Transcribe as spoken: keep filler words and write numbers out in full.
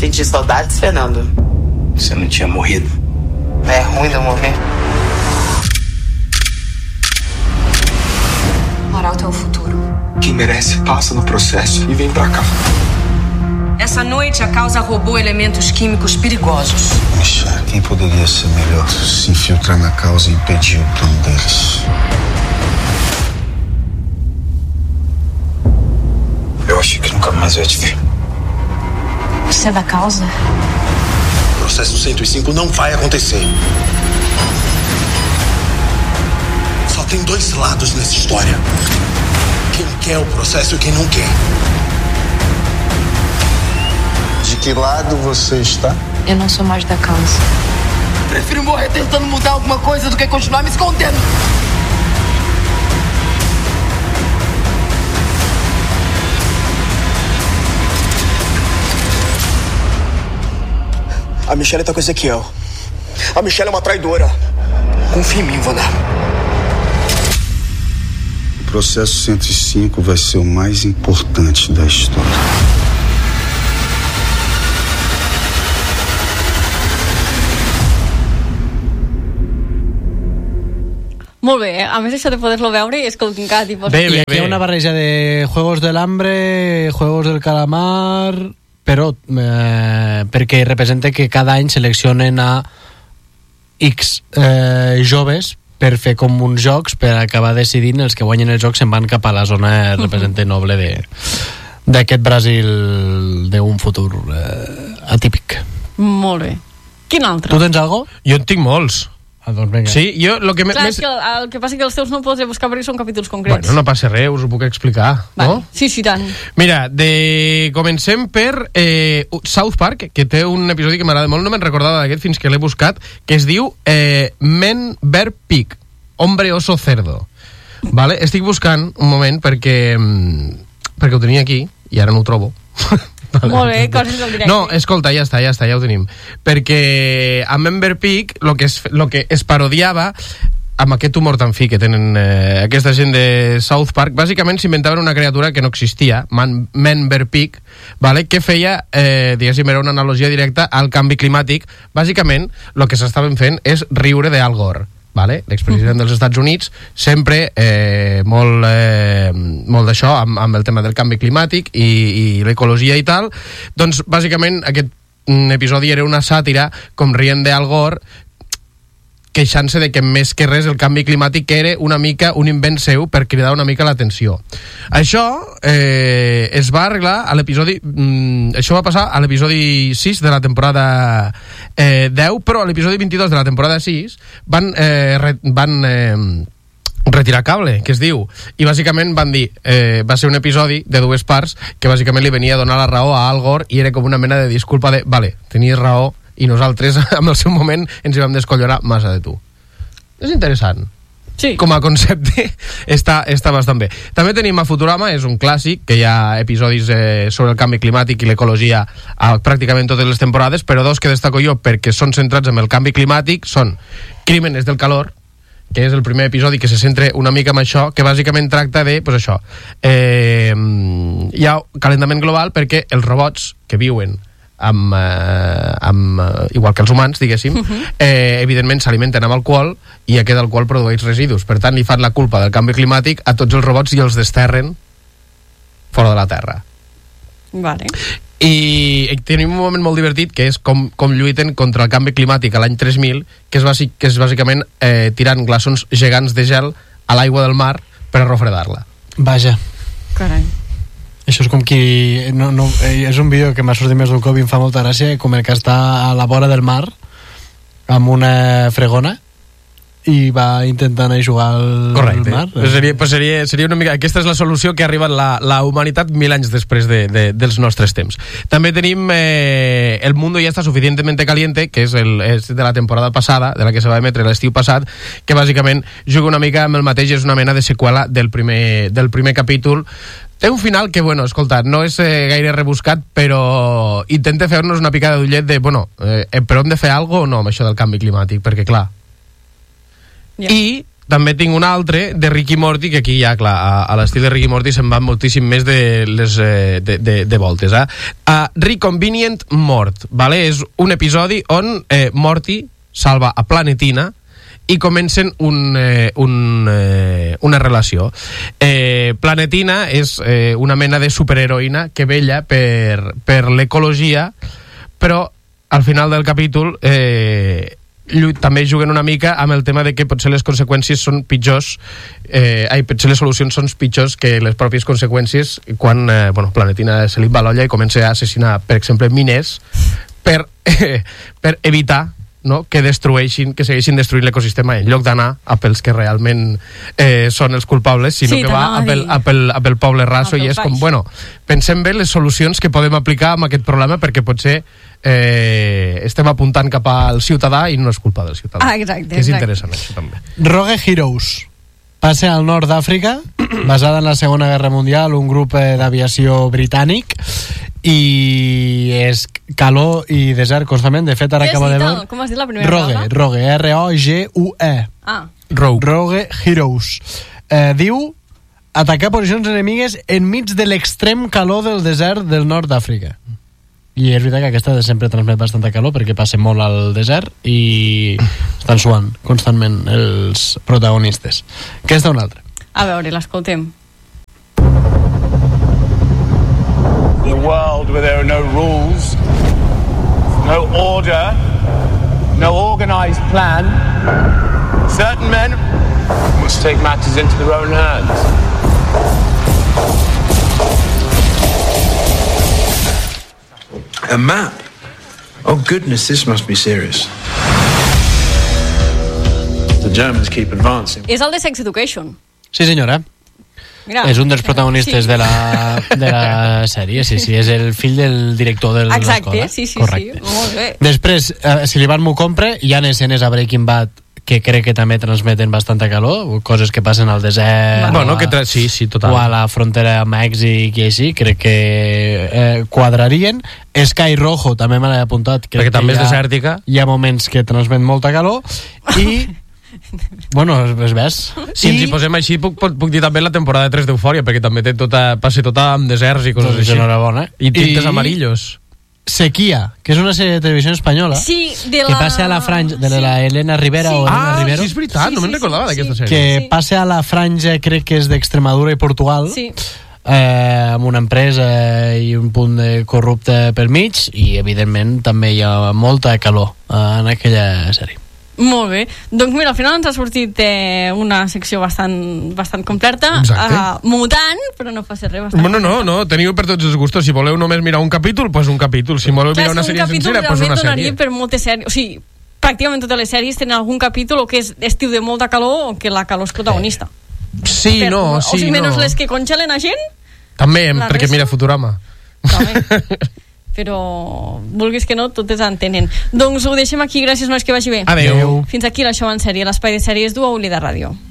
Senti saudades, Fernando? Você não tinha morrido. É ruim não morrer. Arauto é o futuro. Quem merece passa no processo e vem pra cá. Essa noite a causa roubou elementos químicos perigosos. Puxa, quem poderia ser melhor se infiltrar na causa e impedir o plano deles? Eu achei que nunca mais eu ia te ver. Você é da causa? O processo cento e cinco não vai acontecer. Só tem dois lados nessa história. Quem quer o processo e quem não quer. De que lado você está? Eu não sou mais da causa. Prefiro morrer tentando mudar alguma coisa do que continuar me escondendo. A Michelle tá com Ezequiel. A Michelle é uma traidora. Confia em mim, Wanda. O processo cento e cinco vai ser o mais importante da história. Molt bé, eh? A més això de poder-lo veure i escoltar cada tipus. Bé, bé, I aquí hi ha una barreja de Juegos del Hambre, Juegos del Calamar, però eh, perquè representa que cada any seleccionen a X eh, joves per fer com uns jocs, per acabar decidint els que guanyen els jocs se'n van cap a la zona representa noble de d'aquest Brasil d'un futur eh, atípic. Molt bé. Quin altre? Tu tens algo? Jo en tinc molts. Ah, doncs vinga. Sí, jo lo que Clar, més... és que el, el que passa que els teus no podré buscar perquè són capítols concrets. Bueno, no passa res, us ho puc explicar, vale. no? Sí, sí, tant. Mira, de... comencem per eh, South Park, que té un episodi que m'agrada molt, no me'n recordava d'aquest fins que l'he buscat, que es diu eh, Men Bear Pig, Hombre Oso Cerdo. Vale? Estic buscant un moment perquè, perquè ho tenia aquí i ara no ho trobo. Vale. Molt bé, coses del directe. No, escolta, ja està, ja està, ja ho tenim. Perquè a Member Pig lo que es, lo que es parodiava amb aquest humor tan fi que tenen eh, aquesta gent de South Park, bàsicament s'inventaven una criatura que no existia, Man, Member Pig, vale? Que feia, eh, diguéssim, era una analogia directa al canvi climàtic. Bàsicament, el que s'estaven fent és riure d'Al Gore. Vale? L'expresident dels Estats Units sempre eh, molt, eh, molt d'això amb, amb el tema del canvi climàtic i, i l'ecologia i tal. Doncs bàsicament aquest episodi era una sàtira com rient d'Al Gore queixant-se de que més que res el canvi climàtic era una mica un invent seu per cridar una mica l'atenció. Això eh, es va arreglar a l'episodi... Mm, això va passar a l'episodi sis de la temporada eh, deu, però a l'episodi vint-i-dos de la temporada sis van... Eh, re, van eh, retirar cable, que es diu, i bàsicament van dir, eh, va ser un episodi de dues parts que bàsicament li venia a donar la raó a Al Gore i era com una mena de disculpa de, vale, tenies raó i nosaltres, en el seu moment, ens hi vam descollonar massa de tu. És interessant. Sí. Com a concepte està, està bastant bé. També tenim a Futurama, és un clàssic, que hi ha episodis eh, sobre el canvi climàtic i l'ecologia a pràcticament totes les temporades, però dos que destaco jo perquè són centrats en el canvi climàtic són Crímenes del calor, que és el primer episodi que se centra una mica en això, que bàsicament tracta de, pues això, eh, hi ha calentament global perquè els robots que viuen amb, eh, amb, eh, igual que els humans, diguéssim, uh-huh. eh, evidentment s'alimenten amb alcohol i aquest alcohol produeix residus. Per tant, li fan la culpa del canvi climàtic a tots els robots i els desterren fora de la Terra. Vale. I, i tenim un moment molt divertit que és com, com lluiten contra el canvi climàtic a l'any tres mil, que és, bàsic, que és bàsicament eh, tirant glaçons gegants de gel a l'aigua del mar per a refredar-la. Vaja. Carai. Això és com qui... No, no, eh, és un vídeo que m'ha sortit més d'un cop i em fa molta gràcia, com el que està a la vora del mar amb una fregona i va intentant jugar al Correcte. mar. Pues seria, pues seria, seria una mica... Aquesta és la solució que ha arribat la, la humanitat mil anys després de, de, dels nostres temps. També tenim eh, El mundo ya está suficientemente caliente, que és, el, és de la temporada passada, de la que se va emetre l'estiu passat, que bàsicament juga una mica amb el mateix, és una mena de seqüela del primer, del primer capítol. Té un final que, bueno, escolta, no és eh, gaire rebuscat, però intenta fer-nos una picada d'ullet de, bueno, eh, però hem de fer alguna cosa o no amb això del canvi climàtic? Perquè, clar... Yeah. I també tinc un altre de Rick i Morty, que aquí ja, clar, a, a l'estil de Rick i Morty se'n va moltíssim més de les eh, de, de, de voltes, eh? Uh, Reconvenient Mort, vale? És un episodi on eh, Morty salva a Planetina i comencen un, eh, un, eh, una relació. Eh, Planetina és eh, una mena de superheroïna que vella per, per l'ecologia, però al final del capítol eh, també juguen una mica amb el tema de que potser les conseqüències són pitjors, eh, ai, potser les solucions són pitjors que les pròpies conseqüències quan eh, bueno, Planetina se li va l'olla i comença a assassinar, per exemple, miners per, eh, per evitar, no?, que destrueixin, que segueixin destruint l'ecosistema en lloc d'anar a pels que realment eh, són els culpables, sinó sí, que va a pel, a, pel, a pel poble raso, i és com, bueno, pensem bé les solucions que podem aplicar amb aquest problema, perquè potser eh, estem apuntant cap al ciutadà i no és culpa del ciutadà. Ah, exacte, que és exacte. interessant això també. Rogue Heroes passa al nord d'Àfrica, basada en la Segona Guerra Mundial, un grup eh, d'aviació britànic, i és calor i desert constantment. De fet, ara acabo de veure... Com has dit la primera Rogue, paraula? Rogue, R O G U E. Ah. Rogue. Rogue Heroes. Eh, diu atacar posicions enemigues enmig de l'extrem calor del desert del nord d'Àfrica. I és veritat que aquesta sempre transmet bastanta calor perquè passa molt al desert i estan suant constantment els protagonistes. Aquesta una altra. A veure, l'escoltem. In a world where there are no rules, no order, no organized plan, certain men must take matters into their own hands. A map? Oh goodness, this must be serious. The Germans keep advancing. És el de Sex Education. Sí, senyora. Mira. És un dels protagonistes Sí. de, la, de la sèrie, sí, sí, és el fill del director de l'escola. Exacte, sí, sí, correcte. sí. Molt bé. Després, eh, si l'Ivan m'ho compra, hi ha escenes a Breaking Bad que crec que també transmeten bastanta calor, coses que passen al desert, Bueno, o, que a, tra- sí, sí, total. o a la frontera amb Mèxic i així, crec que eh, quadrarien. Sky Rojo també me l'he apuntat, crec Perquè també que és hi ha, desèrtica. hi ha moments que transmet molta calor i bueno, es ves. Si ens hi posem així, puc, puc, puc dir també la temporada tres d'Eufòria, perquè també té tota, passa tota amb deserts i coses Doncs així. enhorabona. I tintes I- amarillos. Sequia, que és una sèrie de televisió espanyola Sí, de que la... passa a la franja de la Elena Rivera Sí. o Elena Ah, Rivero, sí, és veritat, Sí, no me'n sí, recordava sí, d'aquesta sí. sèrie. que Sí. passa a la franja, crec que és d'Extremadura i Portugal, Sí. eh, amb una empresa i un punt de corrupte pel mig, i evidentment també hi ha molta calor eh, en aquella sèrie. Molt bé. Doncs mira, al final ens ha sortit eh, una secció bastant, bastant completa. Exacte. Uh, mutant, però no passa res. Bastant Bueno, no, no, teniu per tots els gustos. Si voleu només mirar un capítol, pues un capítol. Si voleu Clar, mirar una és que sèrie un capítol sencera, pues realment una donaria sèrie. per moltes sèries. O sigui, pràcticament totes les sèries tenen algun capítol o que és estiu de molta calor o que la calor és protagonista. Sí, Per- no, o sí, sigui, menys no. les que congelen a gent, També, la perquè resta- mira Futurama. també. Però, vulguis que no, totes en tenen. Doncs ho deixem aquí, gràcies, nois, que vagi bé. Adeu. Fins aquí la Show en sèrie, l'espai de sèries d'U A U Lleida Ràdio.